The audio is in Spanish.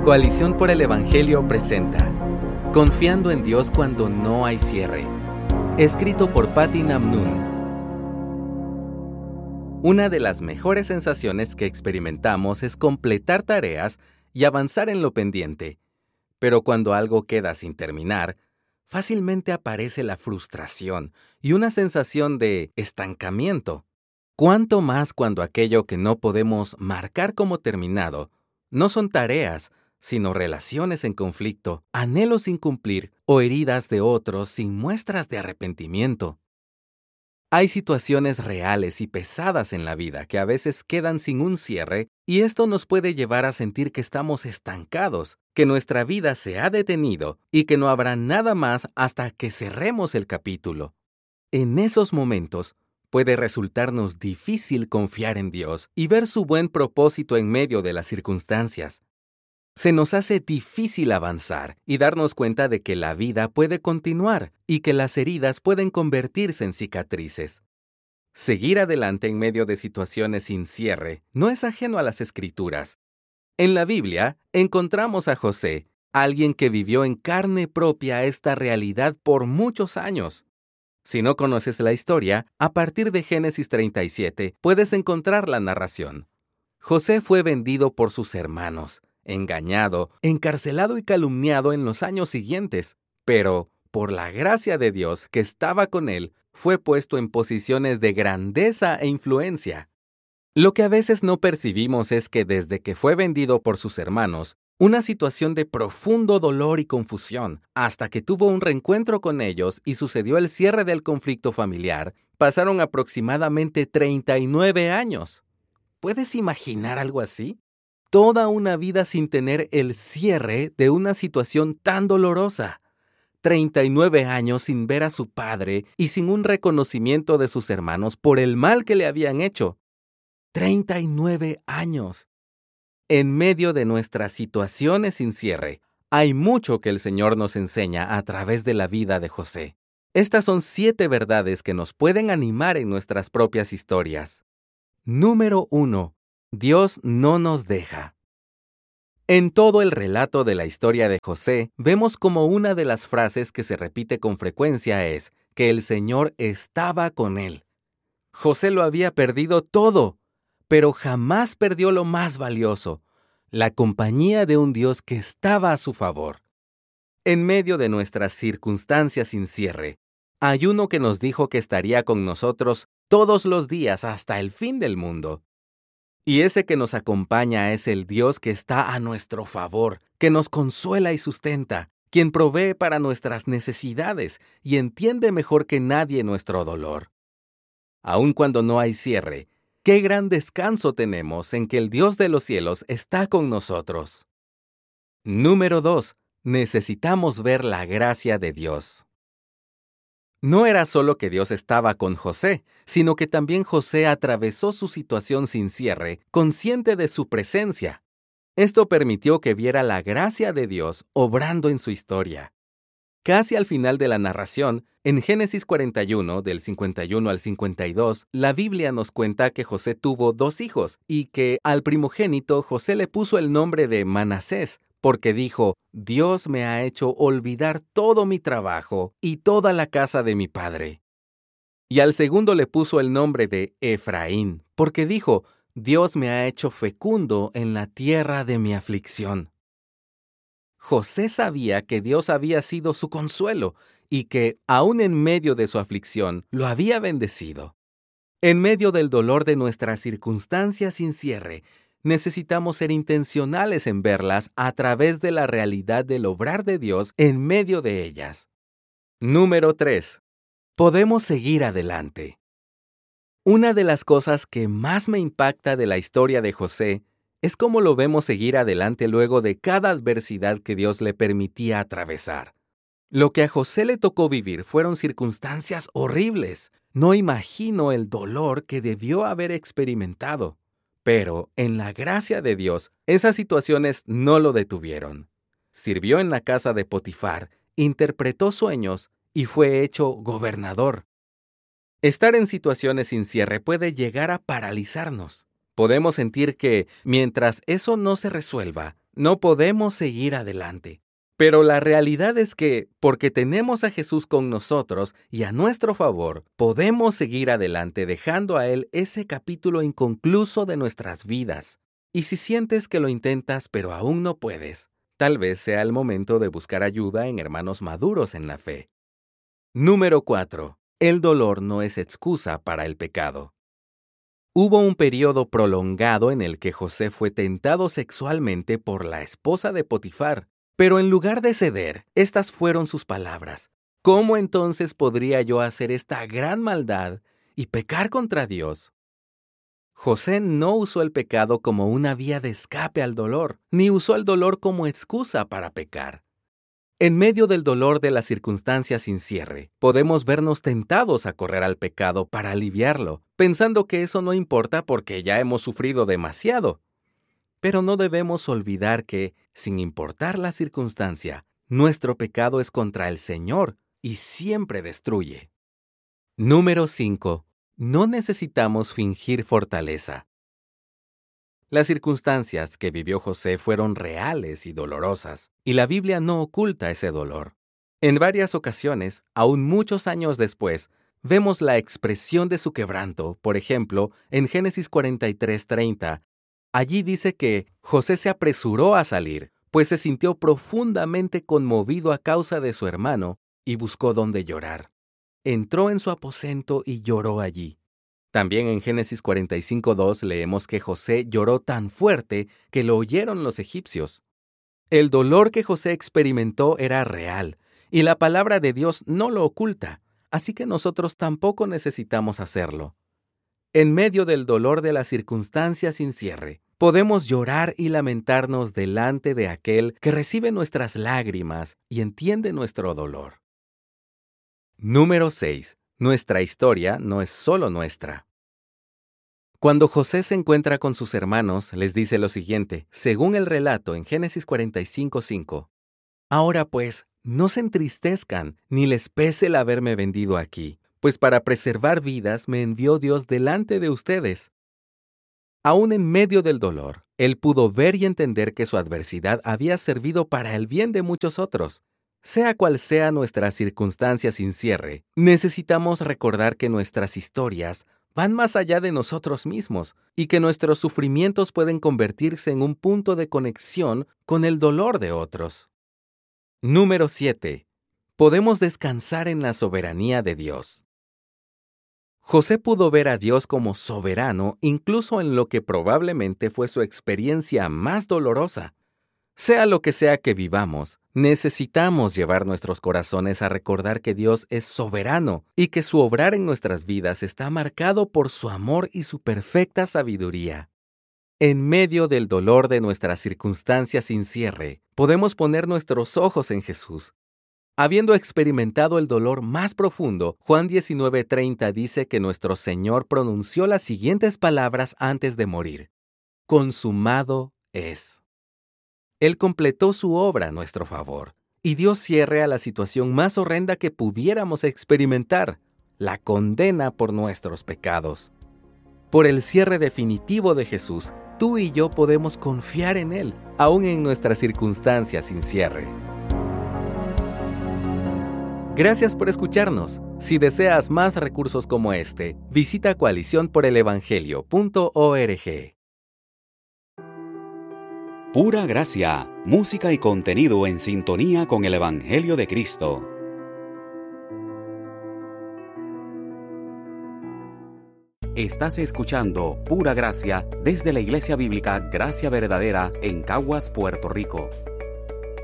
Coalición por el Evangelio presenta Confiando en Dios cuando no hay cierre. Escrito por Patti Namnun. Una de las mejores sensaciones que experimentamos es completar tareas y avanzar en lo pendiente. Pero cuando algo queda sin terminar, fácilmente aparece la frustración y una sensación de estancamiento. Cuánto más cuando aquello que no podemos marcar como terminado no son tareas, sino relaciones en conflicto, anhelos sin cumplir o heridas de otros sin muestras de arrepentimiento. Hay situaciones reales y pesadas en la vida que a veces quedan sin un cierre y esto nos puede llevar a sentir que estamos estancados, que nuestra vida se ha detenido y que no habrá nada más hasta que cerremos el capítulo. En esos momentos, puede resultarnos difícil confiar en Dios y ver su buen propósito en medio de las circunstancias. Se nos hace difícil avanzar y darnos cuenta de que la vida puede continuar y que las heridas pueden convertirse en cicatrices. Seguir adelante en medio de situaciones sin cierre no es ajeno a las Escrituras. En la Biblia encontramos a José, alguien que vivió en carne propia esta realidad por muchos años. Si no conoces la historia, a partir de Génesis 37 puedes encontrar la narración. José fue vendido por sus hermanos, engañado, encarcelado y calumniado en los años siguientes, pero, por la gracia de Dios que estaba con él, fue puesto en posiciones de grandeza e influencia. Lo que a veces no percibimos es que desde que fue vendido por sus hermanos, una situación de profundo dolor y confusión, hasta que tuvo un reencuentro con ellos y sucedió el cierre del conflicto familiar, pasaron aproximadamente 39 años. ¿Puedes imaginar algo así? Toda una vida sin tener el cierre de una situación tan dolorosa. 39 años sin ver a su padre y sin un reconocimiento de sus hermanos por el mal que le habían hecho. 39 años. En medio de nuestras situaciones sin cierre, hay mucho que el Señor nos enseña a través de la vida de José. Estas son 7 verdades que nos pueden animar en nuestras propias historias. Número 1. Dios no nos deja. En todo el relato de la historia de José, vemos como una de las frases que se repite con frecuencia es que el Señor estaba con él. José lo había perdido todo, pero jamás perdió lo más valioso, la compañía de un Dios que estaba a su favor. En medio de nuestras circunstancias sin cierre, hay uno que nos dijo que estaría con nosotros todos los días hasta el fin del mundo. Y ese que nos acompaña es el Dios que está a nuestro favor, que nos consuela y sustenta, quien provee para nuestras necesidades y entiende mejor que nadie nuestro dolor. Aun cuando no hay cierre, qué gran descanso tenemos en que el Dios de los cielos está con nosotros. Número 2. Necesitamos ver la gracia de Dios. No era solo que Dios estaba con José, sino que también José atravesó su situación sin cierre, consciente de su presencia. Esto permitió que viera la gracia de Dios obrando en su historia. Casi al final de la narración, en Génesis 41, del 51 al 52, la Biblia nos cuenta que José tuvo 2 hijos y que al primogénito José le puso el nombre de Manasés, porque dijo, Dios me ha hecho olvidar todo mi trabajo y toda la casa de mi padre. Y al segundo le puso el nombre de Efraín, porque dijo, Dios me ha hecho fecundo en la tierra de mi aflicción. José sabía que Dios había sido su consuelo y que, aun en medio de su aflicción, lo había bendecido. En medio del dolor de nuestras circunstancias sin cierre, necesitamos ser intencionales en verlas a través de la realidad del obrar de Dios en medio de ellas. Número 3. Podemos seguir adelante. Una de las cosas que más me impacta de la historia de José es cómo lo vemos seguir adelante luego de cada adversidad que Dios le permitía atravesar. Lo que a José le tocó vivir fueron circunstancias horribles. No imagino el dolor que debió haber experimentado. Pero, en la gracia de Dios, esas situaciones no lo detuvieron. Sirvió en la casa de Potifar, interpretó sueños y fue hecho gobernador. Estar en situaciones sin cierre puede llegar a paralizarnos. Podemos sentir que, mientras eso no se resuelva, no podemos seguir adelante. Pero la realidad es que, porque tenemos a Jesús con nosotros y a nuestro favor, podemos seguir adelante dejando a Él ese capítulo inconcluso de nuestras vidas. Y si sientes que lo intentas pero aún no puedes, tal vez sea el momento de buscar ayuda en hermanos maduros en la fe. Número 4. El dolor no es excusa para el pecado. Hubo un periodo prolongado en el que José fue tentado sexualmente por la esposa de Potifar, pero en lugar de ceder, estas fueron sus palabras. ¿Cómo entonces podría yo hacer esta gran maldad y pecar contra Dios? José no usó el pecado como una vía de escape al dolor, ni usó el dolor como excusa para pecar. En medio del dolor de las circunstancias sin cierre, podemos vernos tentados a correr al pecado para aliviarlo, pensando que eso no importa porque ya hemos sufrido demasiado. Pero no debemos olvidar que, sin importar la circunstancia, nuestro pecado es contra el Señor y siempre destruye. Número 5. No necesitamos fingir fortaleza. Las circunstancias que vivió José fueron reales y dolorosas, y la Biblia no oculta ese dolor. En varias ocasiones, aún muchos años después, vemos la expresión de su quebranto, por ejemplo, en Génesis 43:30. Allí dice que José se apresuró a salir, pues se sintió profundamente conmovido a causa de su hermano y buscó dónde llorar. Entró en su aposento y lloró allí. También en Génesis 45:2 leemos que José lloró tan fuerte que lo oyeron los egipcios. El dolor que José experimentó era real, y la palabra de Dios no lo oculta, así que nosotros tampoco necesitamos hacerlo. En medio del dolor de las circunstancias sin cierre, podemos llorar y lamentarnos delante de aquel que recibe nuestras lágrimas y entiende nuestro dolor. Número 6. Nuestra historia no es solo nuestra. Cuando José se encuentra con sus hermanos, les dice lo siguiente, según el relato en Génesis 45:5. Ahora pues, no se entristezcan, ni les pese el haberme vendido aquí, pues para preservar vidas me envió Dios delante de ustedes. Aún en medio del dolor, él pudo ver y entender que su adversidad había servido para el bien de muchos otros. Sea cual sea nuestra circunstancia sin cierre, necesitamos recordar que nuestras historias van más allá de nosotros mismos y que nuestros sufrimientos pueden convertirse en un punto de conexión con el dolor de otros. Número 7. Podemos descansar en la soberanía de Dios. José pudo ver a Dios como soberano incluso en lo que probablemente fue su experiencia más dolorosa. Sea lo que sea que vivamos, necesitamos llevar nuestros corazones a recordar que Dios es soberano y que su obrar en nuestras vidas está marcado por su amor y su perfecta sabiduría. En medio del dolor de nuestras circunstancias sin cierre, podemos poner nuestros ojos en Jesús. Habiendo experimentado el dolor más profundo, Juan 19:30 dice que nuestro Señor pronunció las siguientes palabras antes de morir: consumado es. Él completó su obra a nuestro favor y dio cierre a la situación más horrenda que pudiéramos experimentar, la condena por nuestros pecados. Por el cierre definitivo de Jesús, tú y yo podemos confiar en Él, aún en nuestras circunstancias sin cierre. Gracias por escucharnos. Si deseas más recursos como este, visita coaliciónporelevangelio.org. Pura Gracia, música y contenido en sintonía con el Evangelio de Cristo. Estás escuchando Pura Gracia desde la Iglesia Bíblica Gracia Verdadera en Caguas, Puerto Rico.